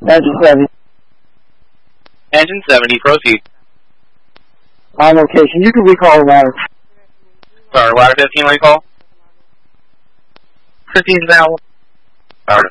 Engine 70. Engine 70, proceed. On location. You can recall the ladder. Sorry, ladder 15 recall? 15 is now. Alright.